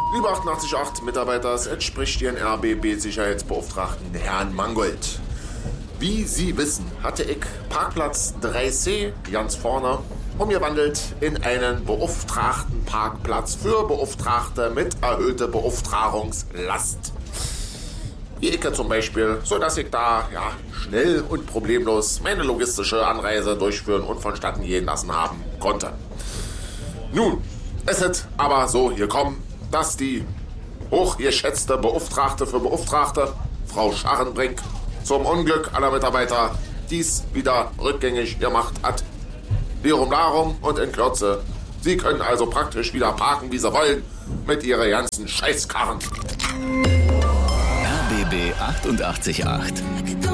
Liebe 88.8 Mitarbeiter, es entspricht Ihren RBB-Sicherheitsbeauftragten Herrn Mangold. Wie Sie wissen, hatte ich Parkplatz 3C ganz vorne umgewandelt in einen beauftragten Parkplatz für Beauftragte mit erhöhter Beauftragungslast. Wie ich zum Beispiel, sodass ich da schnell und problemlos meine logistische Anreise durchführen und vonstatten gehen lassen haben konnte. Nun, es ist aber so gekommen, dass die hochgeschätzte Beauftragte für Beauftragte, Frau Scharrenbrink, zum Unglück aller Mitarbeiter dies wieder rückgängig gemacht hat. Darum und in Kürze. Sie können also praktisch wieder parken, wie Sie wollen, mit Ihren ganzen Scheißkarren. RBB 88.8